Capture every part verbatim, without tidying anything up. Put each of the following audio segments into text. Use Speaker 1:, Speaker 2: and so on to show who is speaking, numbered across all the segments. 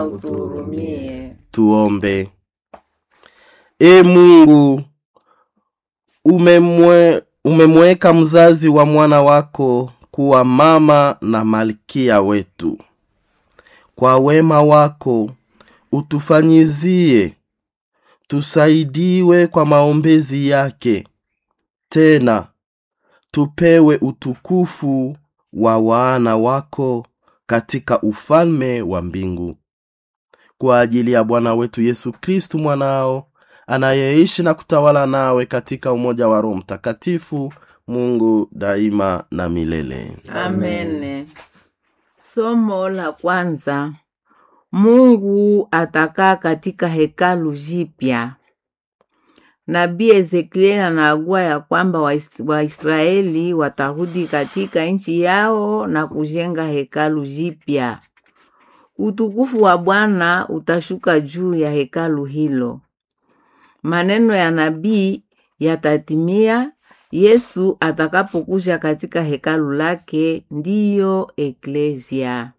Speaker 1: utuhurumie.
Speaker 2: Tuombe. E Mungu, umemwe umemweka mzazi wa mwana wako kuwa mama na malkia wetu. Kwa wema wako utufanyizie tusaidiwe kwa maombezi yake, tena tupewe utukufu wa wana wako katika ufalme wa mbingu. Kwa ajili ya Bwana wetu Yesu Kristu mwanao, anayeishi na kutawala nawe katika umoja wa Roho Mtakatifu, Mungu daima na milele.
Speaker 1: Amen. Somo la kwanza. Mungu atakaa katika hekalu jipya. Nabii Ezekiel anaagua ya kwamba Waisraeli watarudi katika nchi yao na kujenga hekalu jipya. Utukufu wa Bwana utashuka juu ya hekalu hilo. Maneno ya nabii yatatimia Yesu atakapokuja katika hekalu lake, ndiyo eklesia.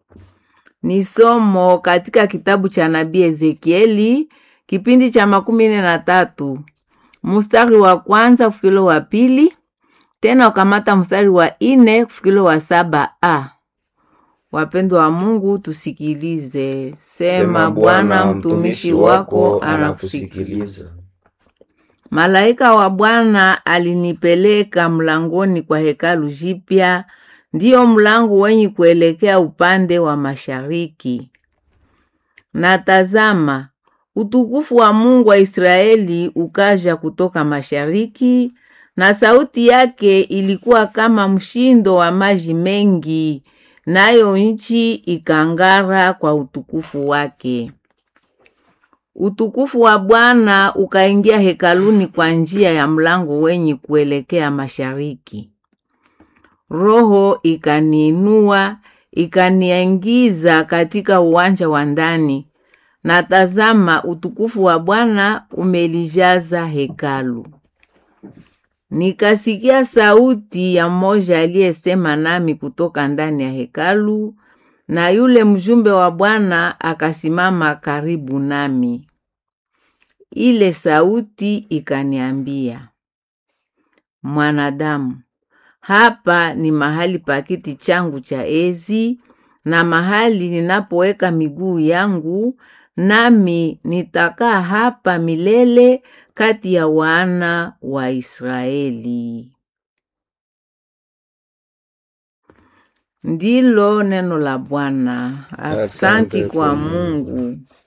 Speaker 1: Ni somo katika kitabu cha nabii Ezekieli, kipindi cha makumi nne na tatu, mstari wa kwanza kufikilo wa pili, tena ukamata mstari wa ine kufikilo wa saba a. Wapendwa wa Mungu, tusikilize. Sema, Bwana mtumishi wako anakusikiliza. Malaika wa Bwana alinipeleka mlangoni kwa hekalu jipya, ndio mlango wenye kuelekea upande wa mashariki. Na tazama, utukufu wa Mungu wa Israeli ukaja kutoka mashariki, na sauti yake ilikuwa kama mshindo wa maji mengi, nayo nchi ikangara kwa utukufu wake. Utukufu wa Bwana ukaingia hekaluni kwa njia ya mlango wenye kuelekea mashariki. Roho ikaniinua, ikaniingiza katika uwanja wa ndani, na tazama, utukufu wa Bwana umelijaza hekalu. Nikasikia sauti ya mmoja aliyesema nami kutoka ndani ya hekalu, na yule mjumbe wa Bwana akasimama karibu nami. Ile sauti ikaniambia, mwanadamu, hapa ni mahali pa kiti changu cha enzi na mahali ninapoweka miguu yangu, nami nitakaa hapa milele kati ya wana wa Israeli. Ndilo neno la Bwana. Asante kwa Mungu.